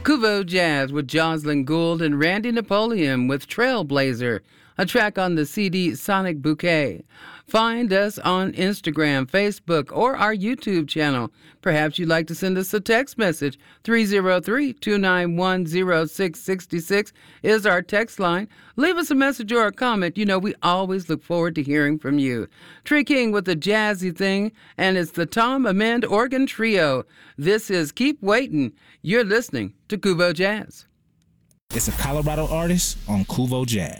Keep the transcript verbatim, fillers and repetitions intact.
Kuvo Jazz with Jocelyn Gould and Randy Napoleon with Trailblazer, a track on the C D Sonic Bouquet. Find us on Instagram, Facebook, or our YouTube channel. Perhaps you'd like to send us a text message. three oh three, two nine one, oh six six six is our text line. Leave us a message or a comment. You know, we always look forward to hearing from you. Tree King with the jazzy thing, and it's the Tom Amend Organ Trio. This is Keep Waiting. You're listening to Kuvo Jazz. It's a Colorado artist on Kuvo Jazz.